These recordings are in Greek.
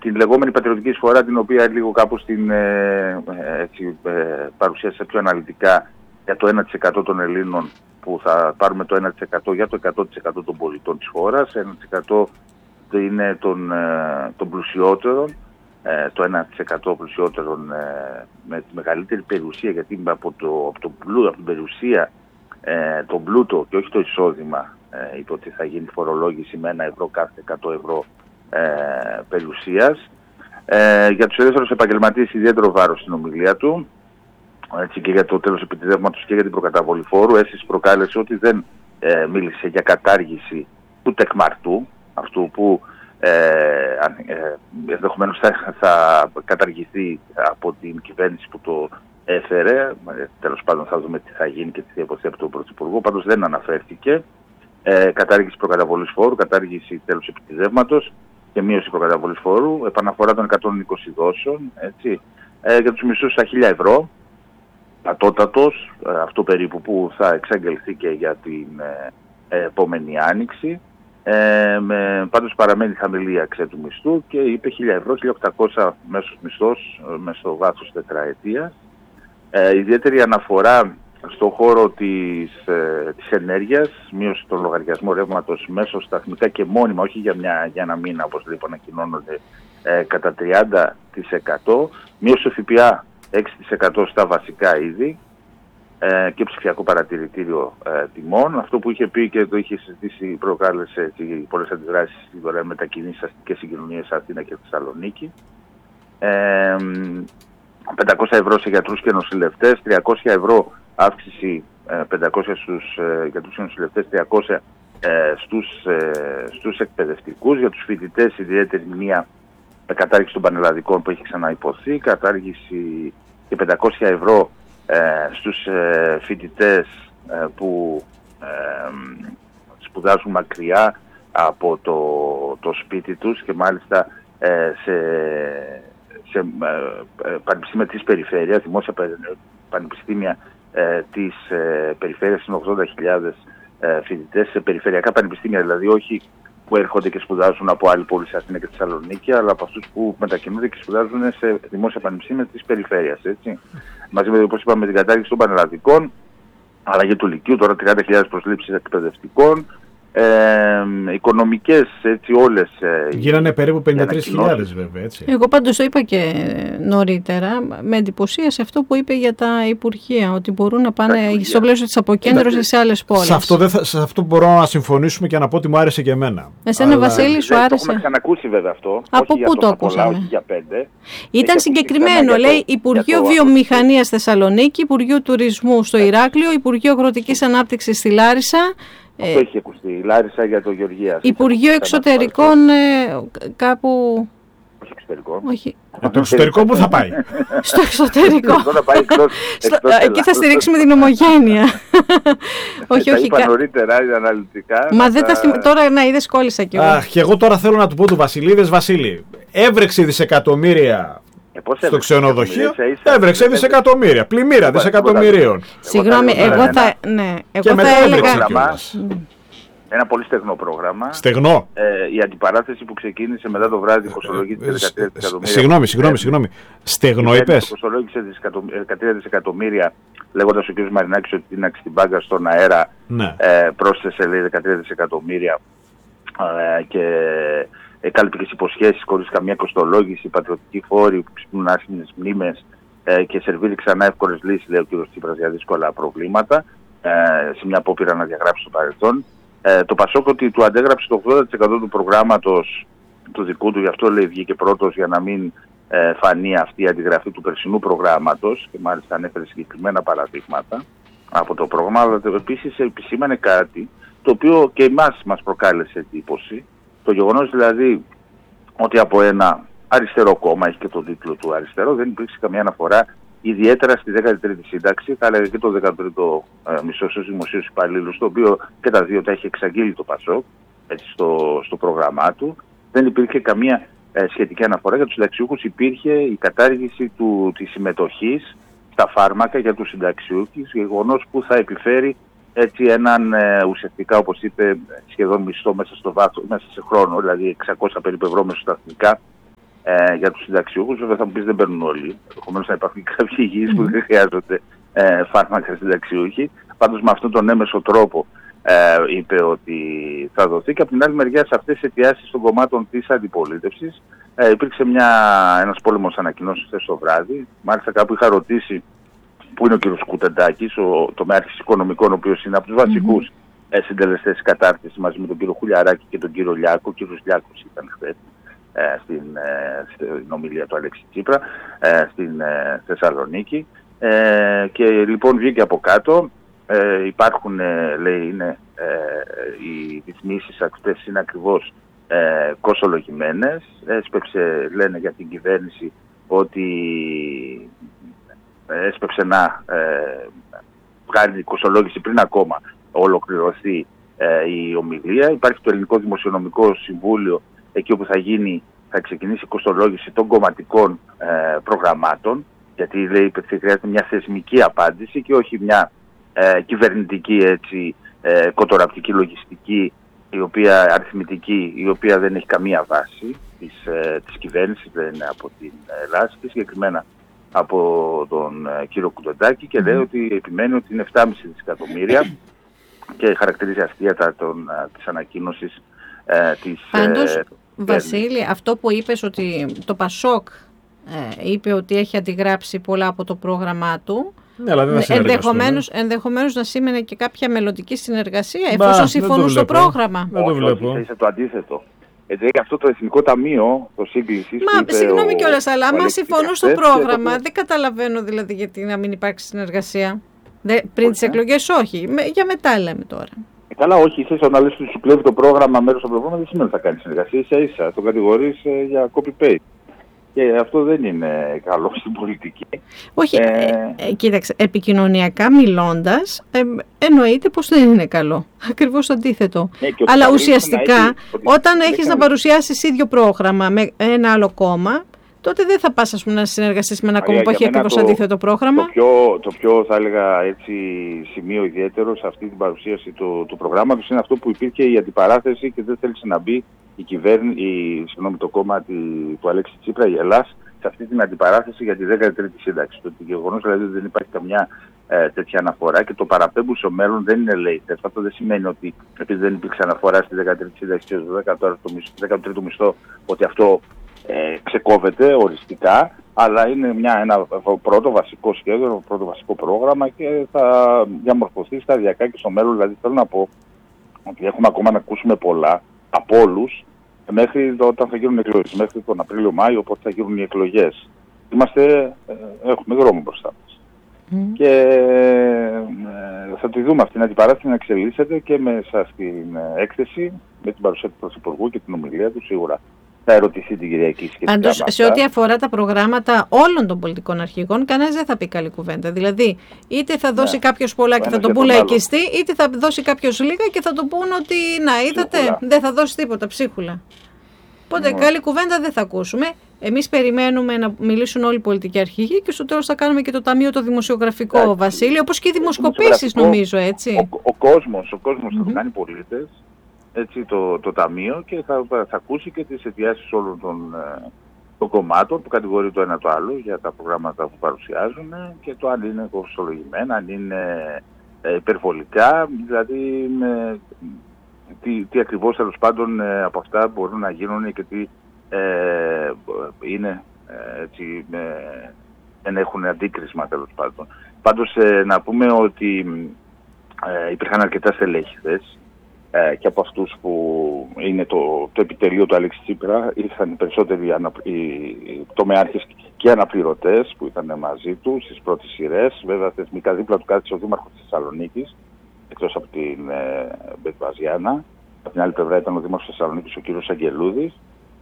την λεγόμενη πατριωτική εισφορά, την οποία λίγο κάπως την παρουσίασα πιο αναλυτικά, για το 1% των Ελλήνων, που θα πάρουμε το 1% για το 100% των πολιτών της χώρας. 1% είναι των πλουσιότερων, το 1% πλουσιότερων με τη μεγαλύτερη περιουσία, γιατί από την περιουσία τον πλούτο και όχι το εισόδημα, είπε ότι θα γίνει φορολόγηση με 1 ευρώ κάθε 100 ευρώ περιουσίας. Για τους ελεύθερους επαγγελματίες ιδιαίτερο βάρος στην ομιλία του, έτσι, και για το τέλος επιτιδεύματος και για την προκαταβολή φόρου. Αίσθηση προκάλεσε ότι δεν μίλησε για κατάργηση του τεκμαρτού, αυτού που ενδεχομένως θα καταργηθεί από την κυβέρνηση που το έφερε. Τέλος πάντων θα δούμε τι θα γίνει και τι θα υποθεί από τον Πρωθυπουργό. Πάντως δεν αναφέρθηκε. Κατάργηση προκαταβολής φόρου, κατάργηση τέλους επιτιδεύματος και μείωση προκαταβολής φόρου, επαναφορά των 120 δόσεων, έτσι, για τους μισθούς στα 1.000 ευρώ, πατότατος, αυτό περίπου που θα εξαγγελθεί και για την επόμενη άνοιξη. Πάντως παραμένει χαμηλή η αξία του μισθού και είπε 1.000 ευρώ, 1.800 μέσος μισθός μέσα στο βάθος τετραετίας. Ιδιαίτερη αναφορά στον χώρο της ενέργειας, μείωση των λογαριασμών ρεύματος μέσω σταθμικά και μόνιμα, όχι για ένα μήνα όπως λοιπόν ανακοινώνονται, κατά 30%, μείωση του ΦΠΑ 6% στα βασικά είδη και ψηφιακό παρατηρητήριο τιμών. Αυτό που είχε πει και το είχε συζητήσει, προκάλεσε πολλές αντιδράσεις στις δωρεάν μετακινήσεις αστικές συγκοινωνίες Αθήνα και Θεσσαλονίκη. 500 ευρώ σε γιατρούς και νοσηλευτές, 300 ευρώ αύξηση, 500 στους γιατρούς και νοσηλευτές, 300 στους εκπαιδευτικούς. Για τους φοιτητές ιδιαίτερη μία κατάργηση των πανελλαδικών που έχει ξαναϋποθεί, κατάργηση και 500 ευρώ στους φοιτητές που σπουδάζουν μακριά από το σπίτι τους και μάλιστα σε πανεπιστήμια της περιφέρειας, δημόσια πανεπιστήμια της περιφέρειας είναι 80.000 φοιτητές, σε περιφερειακά πανεπιστήμια δηλαδή, όχι που έρχονται και σπουδάζουν από άλλη πόλη σε Αθήνα και Θεσσαλονίκη, αλλά από αυτούς που μετακινούνται και σπουδάζουν σε δημόσια πανεπιστήμια της περιφέρειας. Έτσι. Μαζί με, όπως είπαμε, την κατάργηση των πανελλαδικών, αλλαγή του Λυκείου, τώρα 30.000 προσλήψεις εκπαιδευτικών, οικονομικές, έτσι, όλες. Γίνανε περίπου 53.000 βέβαια, έτσι. Εγώ πάντως το είπα και νωρίτερα, με εντυπωσίασε αυτό που είπε για τα υπουργεία, ότι μπορούν να πάνε στο πλαίσιο της αποκέντρωσης σε άλλες πόλεις. Σε αυτό μπορώ να συμφωνήσουμε και να πω ότι μου άρεσε και εμένα. Εσένα, Βασίλη, σου άρεσε? Το έχουμε ξανακούσει βέβαια αυτό. Από πού το ακούσαμε? Όχι για 5. Ήταν συγκεκριμένο, λέει, Υπουργείο Βιομηχανίας Θεσσαλονίκη, Υπουργείο Τουρισμού στο Ηράκλειο, Υπουργείο Αγροτικής Ανάπτυξης στη Λάρισα. Αυτό έχει ακουστεί. Η Λάρισα για το Γεωργίας. Υπουργείο Εξωτερικών κάπου. Όχι εξωτερικό. Όχι. Το εξωτερικό πού θα πάει? Στο εξωτερικό. Εκεί θα στηρίξουμε την ομογένεια. Όχι, όχι. Τα είπα νωρίτερα, αναλυτικά. Μα δεν τα θυμάμαι. Τώρα να είδες, κόλλησα κι εγώ. Αχ, και εγώ τώρα θέλω να του πω του Βασιλίδες, Βασίλη, έβρεξε δισεκατομμύρια στο ξενοδοχείο, έβρεξε δισεκατομμύρια, πλημμύρα δισεκατομμυρίων. Συγγνώμη, εγώ θα έλεγα. Ένα πολύ στεγνό πρόγραμμα. Στεγνό. Η αντιπαράθεση που ξεκίνησε μετά το βράδυ κοστολογήσε 13 δισεκατομμύρια. Συγγνώμη. Στεγνό είπες? Κοστολόγησε 13 δισεκατομμύρια, λέγοντας ο κ. Μαρινάκης ότι τίναξε την μπάγκα στον αέρα. Ναι. Πρόσθεσε, λέει, 13 δισεκατομμύρια και κάλυπε και τις υποσχέσεις χωρίς καμία κοστολόγηση, πατριωτικοί φόροι που ξυπνούν άσχημες μνήμες και σερβίρει ξανά εύκολες λύσεις, λέει ο κ. Τσίπρας, για δύσκολα προβλήματα, σε μια απόπειρα να διαγράψει το παρελθόν. Το Πασόκ ότι του αντέγραψε το 80% του προγράμματος του δικού του, γι' αυτό, λέει, βγήκε πρώτος για να μην φανεί αυτή η αντιγραφή του περσινού προγράμματος και μάλιστα ανέφερε συγκεκριμένα παραδείγματα από το πρόγραμμα, αλλά επίσης επισήμανε κάτι το οποίο και εμάς μας προκάλεσε εντύπωση. Το γεγονός δηλαδή ότι από ένα αριστερό κόμμα, έχει και τον τίτλο του αριστερό, δεν υπήρξε καμία αναφορά ιδιαίτερα στη 13η σύνταξη, θα έλεγα και το 13ο μισθό στους δημοσίους υπαλλήλους, το οποίο και τα δύο τα έχει εξαγγείλει το Πασόκ, έτσι, στο πρόγραμμά του. Δεν υπήρχε καμία σχετική αναφορά. Για τους συνταξιούχους υπήρχε η κατάργηση της συμμετοχής στα φάρμακα για τους συνταξιούχους, γεγονός που θα επιφέρει, έτσι, έναν ουσιαστικά, όπως είπε, σχεδόν μισθό μέσα σε χρόνο, δηλαδή 600 περίπου ευρώ μεσοσταθμικά για τους συνταξιούχους. Βέβαια θα μου πεις δεν παίρνουν όλοι. Επομένως να υπάρχουν και κάποιοι υγιείς που δεν χρειάζονται φάρμακα συνταξιούχοι. Πάντως με αυτόν τον έμεσο τρόπο είπε ότι θα δοθεί, και από την άλλη μεριά σε αυτές τις αιτιάσεις των κομμάτων της αντιπολίτευσης υπήρξε ένας πόλεμος ανακοινώσεων χθες το βράδυ. Μάλιστα κάπου είχα ρωτήσει πού είναι ο κύριος Κουτεντάκης, ο τομέαρχης οικονομικών, ο οποίος είναι από τους βασικούς συντελεστές της κατάρτισης, μαζί με τον κύριο Χουλιαράκη και τον κύριο Λιάκο. Ο κύριος Λιάκος ήταν χθες στην ομιλία του Αλέξη Τσίπρα στην Θεσσαλονίκη, και λοιπόν βγήκε από κάτω. Υπάρχουν, λέει, οι ρυθμίσεις αυτές είναι ακριβώς κοστολογημένες. Έσπευσε, λένε για την κυβέρνηση, ότι έσπευσε να βγάλει κοστολόγηση πριν ακόμα ολοκληρωθεί η ομιλία. Υπάρχει το Ελληνικό Δημοσιονομικό Συμβούλιο, εκεί όπου θα ξεκινήσει η κοστολόγηση των κομματικών προγραμμάτων, γιατί λέει ότι χρειάζεται μια θεσμική απάντηση και όχι μια κυβερνητική, έτσι, κοτοραπτική λογιστική, αριθμητική, η οποία δεν έχει καμία βάση της κυβέρνησης, δεν είναι από την Ελλάδα, συγκεκριμένα από τον κύριο Κουτεντάκη, και λέει ότι επιμένει ότι είναι 7,5 δισεκατομμύρια και χαρακτηρίζει αστεία της ανακοίνωσης της... Πάντως, Βασίλη, αυτό που είπες ότι το ΠΑΣΟΚ είπε ότι έχει αντιγράψει πολλά από το πρόγραμμά του, ναι, αλλά ενδεχομένως να σήμαινε και κάποια μελλοντική συνεργασία, εφόσον συμφωνούν στο πρόγραμμα. Δεν το βλέπω. Είναι το αντίθετο. Αυτό το Εθνικό Ταμείο, το σύγκλησης... Συγγνώμη κιόλας, αλλά άμα συμφωνούν στο πρόγραμμα, δεν καταλαβαίνω δηλαδή γιατί να μην υπάρξει συνεργασία. Πριν τις εκλογές όχι, για μετά λέμε τώρα. Καλά, όχι, θες να λες ότι σου κλέβει το πρόγραμμα, μέρος από το πρόγραμμα, δεν σημαίνει ότι θα κάνει συνεργασία, ίσα-ίσα. Το κατηγορείς για copy-paste. Και αυτό δεν είναι καλό στην πολιτική. Όχι, κοίταξε, επικοινωνιακά μιλώντας, εννοείται πως δεν είναι καλό. Ακριβώς το αντίθετο. Αλλά ουσιαστικά, όταν έχεις να παρουσιάσεις ίδιο πρόγραμμα με ένα άλλο κόμμα, τότε δεν θα πας, ας πούμε, να συνεργαστείς με ένα κόμμα που έχει ακριβώς αντίθετο πρόγραμμα. Το πιο, θα έλεγα έτσι, σημείο ιδιαίτερο σε αυτή την παρουσίαση του προγράμματος είναι αυτό που υπήρχε η αντιπαράθεση και δεν θέλησε να μπει το κόμμα του Αλέξη Τσίπρα, η Ελλάς, σε αυτή την αντιπαράθεση για τη 13η σύνταξη. Το γεγονός δηλαδή δεν υπάρχει καμιά τέτοια αναφορά και το παραπέμπουν στο μέλλον δεν είναι later. Αυτό δεν σημαίνει ότι επειδή δεν υπήρξε αναφορά στη 13η σύνταξη και στο 13ο μισθό, ότι αυτό ξεκόβεται οριστικά, αλλά είναι ένα πρώτο βασικό σχέδιο, ένα πρώτο βασικό πρόγραμμα και θα διαμορφωθεί σταδιακά και στο μέλλον. Δηλαδή θέλω να πω ότι έχουμε ακόμα να ακούσουμε πολλά από όλους μέχρι όταν θα γίνουν εκλογές, μέχρι τον Απρίλιο-Μάιο, οπότε θα γίνουν οι εκλογές. Έχουμε δρόμο μπροστά μας. Και θα τη δούμε αυτή την αντιπαράθεση να εξελίσσεται και μέσα στην έκθεση, με την παρουσία του Πρωθυπουργού και την ομιλία του σίγουρα. Θα ερωτηθεί την Κυριακή σχετικά. Πάντως, σε ό,τι αφορά τα προγράμματα όλων των πολιτικών αρχηγών, κανένας δεν θα πει καλή κουβέντα. Δηλαδή, είτε θα δώσει κάποιος πολλά και θα τον πούν λαϊκιστή, είτε θα δώσει κάποιος λίγα και θα τον πούν ότι να είδατε, δεν θα δώσει τίποτα, ψίχουλα. Οπότε καλή κουβέντα δεν θα ακούσουμε. Εμείς περιμένουμε να μιλήσουν όλοι οι πολιτικοί αρχηγοί και στο τέλος θα κάνουμε και το ταμείο το δημοσιογραφικό, Βασίλη, όπως και οι δημοσκοπήσεις, νομίζω, έτσι. Ο κόσμος θα το κάνει πολίτες. Έτσι, το Ταμείο, και θα ακούσει και τις αιτιάσεις όλων των κομμάτων που κατηγορεί το ένα το άλλο για τα προγράμματα που παρουσιάζουν και το αν είναι κοστολογημένα, αν είναι υπερβολικά, δηλαδή τι ακριβώς τέλος πάντων από αυτά μπορούν να γίνουν και τι είναι έτσι, δεν έχουν αντίκρισμα τέλος πάντων. Πάντως να πούμε ότι υπήρχαν αρκετά στελέχη και από αυτούς που είναι το επιτελείο του Αλέξη Τσίπρα ήρθαν οι περισσότεροι τομεάρχες και αναπληρωτές που ήταν μαζί του στις πρώτες σειρές. Βέβαια θεσμικά δίπλα του κάθισε ο Δήμαρχος της Θεσσαλονίκης, εκτός από την Μπετβαζιάννα. Από την άλλη πλευρά ήταν ο Δήμαρχος της Θεσσαλονίκης, ο κ. Αγγελούδης.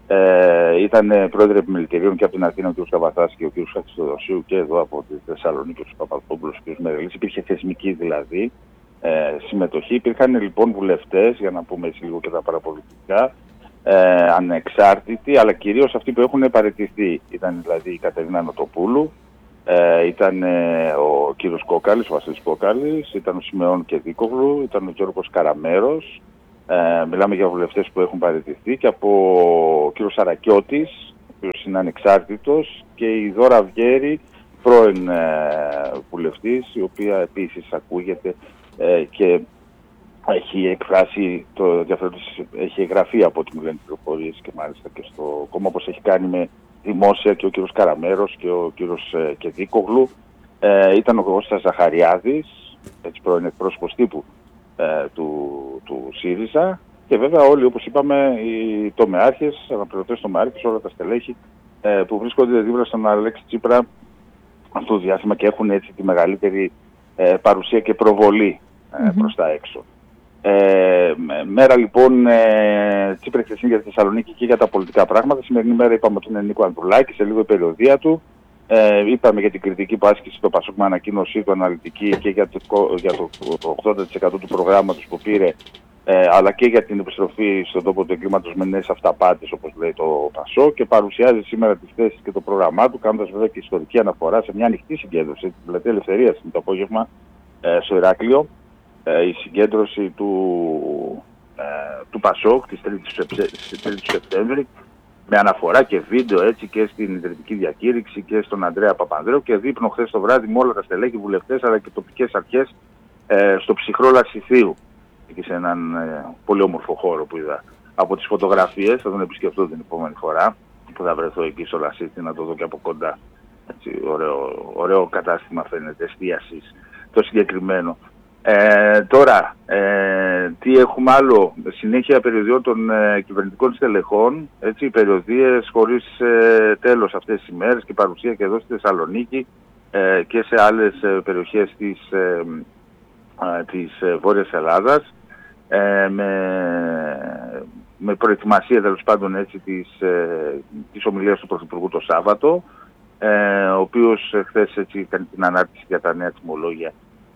Ήταν πρόεδροι επιμελητηρίων και από την Αθήνα ο κ. Καβαθάς και ο κ. Χατζηδοσίου, και εδώ από τη Θεσσαλονίκη ο κ. Παπαδόπουλος και ο κ. Μερελής. Υπήρχε θεσμική δηλαδή συμμετοχή. Υπήρχαν λοιπόν βουλευτές, για να πούμε έτσι λίγο και τα παραπολιτικά, ανεξάρτητοι, αλλά κυρίως αυτοί που έχουν παραιτηθεί. Ήταν δηλαδή η Κατερίνα Νοτοπούλου, ήταν ο κύριος Κόκαλης, ο Βασίλης Κόκαλης, ήταν ο Σιμεών Κεδίκογλου, ήταν ο Γιώργος Καραμέρος. Μιλάμε για βουλευτές που έχουν παραιτηθεί, και από ο κύριος Σαρακιώτης, οποίος είναι ανεξάρτητος, και η Δώρα Αυγέρη, πρώην βουλευτής, η οποία επίσης ακούγεται και έχει εκφράσει το ενδιαφέρον της, έχει εγγραφεί από ό,τι μου λένε πληροφορίες και μάλιστα και στο κόμμα, όπως έχει κάνει με δημόσια και ο κύριος Καραμέρος και ο κύριος Κεδίκογλου. Ήταν ο Κώστας Ζαχαριάδης, έτσι, πρώην εκπρόσωπος τύπου του ΣΥΡΙΖΑ, και βέβαια όλοι, όπως είπαμε, οι τομεάρχες, αναπληρωτές τομεάρχες, όλα τα στελέχη που βρίσκονται δίπλα στον Αλέξη Τσίπρα αυτό το διάστημα και έχουν έτσι τη μεγαλύτερη παρουσία και προβολή προς τα έξω. Μέρα λοιπόν Τσίπρα χθεσινή για τη Θεσσαλονίκη και για τα πολιτικά πράγματα. Σημερινή μέρα είπαμε ότι είναι Νίκο Ανδρουλάκη, σε λίγο η περιοδία του. Είπαμε για την κριτική που άσκησε το Πασόκ με ανακοίνωσή του αναλυτική και για το 80% του προγράμματος που πήρε, αλλά και για την επιστροφή στον τόπο του εγκλήματος με νέες αυταπάτες, όπως λέει το Πασόκ, και παρουσιάζει σήμερα τις θέσεις και το πρόγραμμά του, κάνοντας βέβαια και ιστορική αναφορά σε μια ανοιχτή συγκέντρωση, την Πλατεία Ελευθερίας το απόγευμα στο Ηράκλειο, η συγκέντρωση του Πασόκ της 3ης Σεπτέμβρη, με αναφορά και βίντεο έτσι και στην ιδρυτική διακήρυξη και στον Ανδρέα Παπανδρέου, και δείπνο χθες το βράδυ με όλα τα στελέχη, βουλευτές αλλά και τοπικές αρχές στο ψυχρό Λασιθίου, και σε έναν πολύ όμορφο χώρο που είδα από τις φωτογραφίες. Θα τον επισκεφτώ την επόμενη φορά που θα βρεθώ εκεί στο Λασίθι, να το δω και από κοντά. Έτσι, ωραίο κατάστημα φαίνεται, εστίασης το συγκεκριμένο. Τώρα, τι έχουμε άλλο? Συνέχεια περιοδιών των κυβερνητικών στελεχών, έτσι, περιοδίες χωρίς τέλος αυτές τις ημέρες, και παρουσία και εδώ στη Θεσσαλονίκη και σε άλλες περιοχές της Βόρειας Ελλάδας, με προετοιμασία τέλος πάντων έτσι της ομιλίας του Πρωθυπουργού το Σάββατο, ο οποίος χθες έτσι έκανε την ανάρτηση για τα νέα τιμολόγια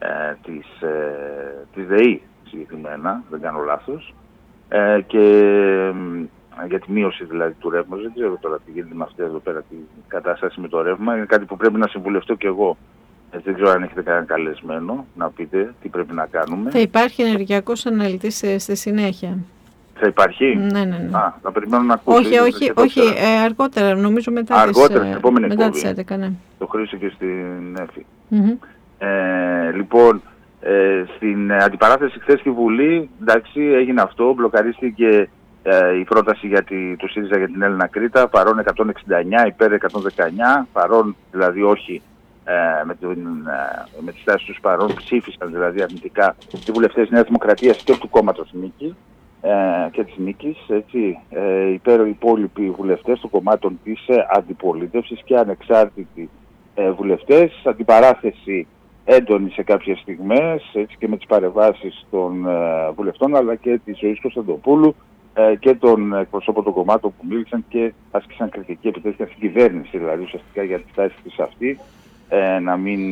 της ΔΕΗ συγκεκριμένα, δεν κάνω λάθος, και για τη μείωση δηλαδή του ρεύματος. Δεν ξέρω τώρα τι γίνεται με αυτή εδώ πέρα τη κατάσταση με το ρεύμα. Είναι κάτι που πρέπει να συμβουλευτώ και εγώ. Δεν ξέρω αν έχετε κανένα καλεσμένο να πείτε τι πρέπει να κάνουμε. Θα υπάρχει ενεργειακός αναλυτής στη συνέχεια. Θα υπάρχει? Ναι. Θα περιμένω να ακούσω. Όχι, αργότερα, νομίζω μετά αργότερα, στην επόμενη μετά τις 11, ναι. Το Χρήστο και στην Έφη. Λοιπόν, στην αντιπαράθεση χθες στη Βουλή, εντάξει, έγινε αυτό, μπλοκαρίστηκε η πρόταση του ΣΥΡΙΖΑ για την Έλληνα Κρήτα, παρόν 169, υπέρ 119, παρόν δηλαδή όχι, με τις τάσεις τους παρόν ψήφισαν δηλαδή αρνητικά οι βουλευτές Νέας Δημοκρατίας και του κόμματος Νίκη και της Νίκης, έτσι, υπέρ οι υπόλοιποι βουλευτές των κομμάτων της αντιπολίτευσης και ανεξάρτητοι βουλευτές. Αντιπαράθεση έντονη σε κάποιες στιγμές, έτσι, και με τις παρεμβάσεις των βουλευτών αλλά και της Ζωής Κωνσταντοπούλου και των εκπροσώπων των κομμάτων που μίλησαν και άσκησαν κριτική επιτέθηκαν στην κυβέρνηση, δηλαδή ουσιαστικά για τη στάση της αυτή, να μην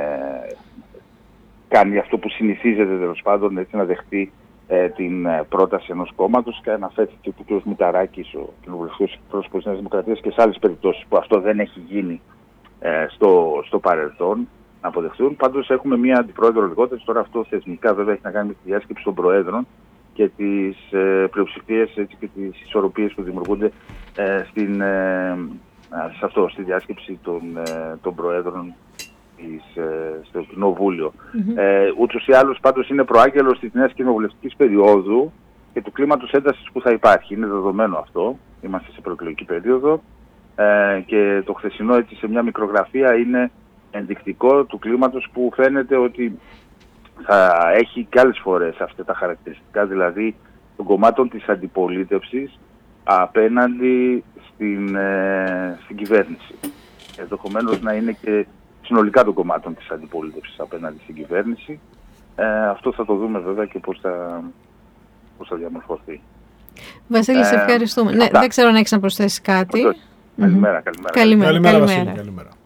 κάνει αυτό που συνηθίζεται τέλος πάντων, έτσι, να δεχτεί την πρόταση ενός κόμματος, και αναφέρθηκε και ο κ. Μηταράκης, ο κοινοβουλευτικός εκπρόσωπος της Νέας Δημοκρατίας, και σε άλλες περιπτώσεις που αυτό δεν έχει γίνει στο παρελθόν, να αποδεχθούν. Πάντως έχουμε μία αντιπρόεδρο λιγότερη. Τώρα αυτό θεσμικά βέβαια έχει να κάνει με τη διάσκεψη των προέδρων και τις πλειοψηφίες και τις ισορροπίες που δημιουργούνται στη διάσκεψη των προέδρων στο Κοινοβούλιο. Ούτως ή άλλως πάντως είναι προάγγελος της νέας κοινοβουλευτικής περίοδου και του κλίματος έντασης που θα υπάρχει. Είναι δεδομένο αυτό. Είμαστε σε προεκλογική περίοδο και το χθεσινό έτσι σε μια μικρογραφία είναι ενδεικτικό του κλίματος που φαίνεται ότι θα έχει και άλλες φορές αυτά τα χαρακτηριστικά, δηλαδή των κομμάτων της αντιπολίτευσης απέναντι στην κυβέρνηση. Ενδεχομένως να είναι και συνολικά των κομμάτων της αντιπολίτευσης απέναντι στην κυβέρνηση. Αυτό θα το δούμε βέβαια και πώς θα διαμορφωθεί. Βασίλη, σε ευχαριστούμε. Ναι, δεν ξέρω αν έχεις να προσθέσεις κάτι. Καλημέρα. Καλημέρα.